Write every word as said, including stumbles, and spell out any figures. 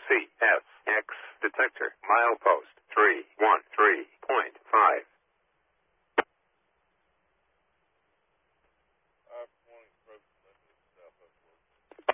C S X detector milepost three one three point five.